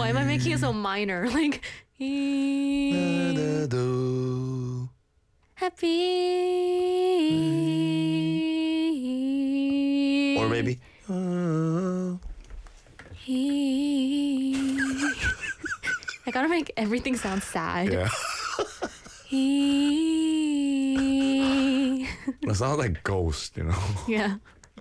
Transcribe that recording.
Why am I making it so minor? Like, happy. Or maybe. I gotta make everything sound sad. Yeah. It sounds like Ghost, you know? Yeah.